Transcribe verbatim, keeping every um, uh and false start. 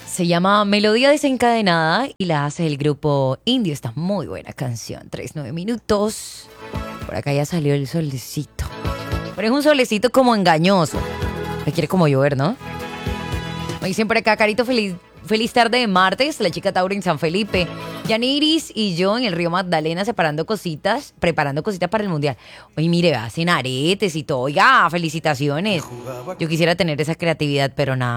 Se llama Melodía Desencadenada y la hace el grupo Indio. Está muy buena canción, tres nueve minutos. Por acá ya salió el solecito. Pero es un solecito como engañoso. Me quiere como llover, ¿no? Me dicen por acá, Carito, feliz, feliz tarde de martes. La chica Tauro en San Felipe. Yaniris y yo en el río Magdalena separando cositas, preparando cositas para el mundial. Oye, mire, hacen aretes y todo. Oiga, felicitaciones. Yo quisiera tener esa creatividad, pero nada.